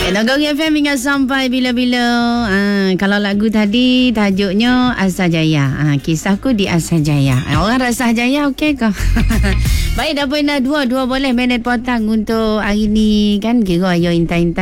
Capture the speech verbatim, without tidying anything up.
Nagori F M hingga sampai bila-bila. Ha, kalau lagu tadi tajuknya Asah Jaya. Ha, kisahku di Asah Jaya. Ha, orang Asah Jaya okey ke? Baik, dah pun dah dua. Dua boleh minit potong untuk hari ni kan. Kira ayo intai-intai.